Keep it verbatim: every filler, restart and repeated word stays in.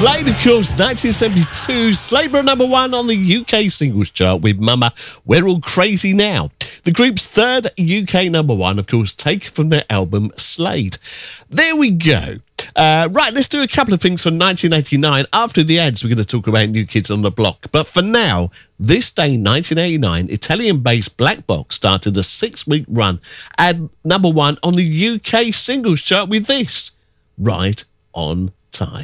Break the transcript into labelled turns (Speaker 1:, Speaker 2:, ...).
Speaker 1: Slade, of course, nineteen seventy-two. Slade were number one on the U K singles chart with Mama, We're All Crazy Now. The group's third U K number one, of course, taken from their album Slade. There we go. Uh, right, let's do a couple of things from nineteen eighty-nine. After the ads, we're going to talk about New Kids on the Block. But for now, this day, nineteen eighty-nine, Italian-based Black Box started a six-week run at number one on the U K singles chart with this, Right on Time.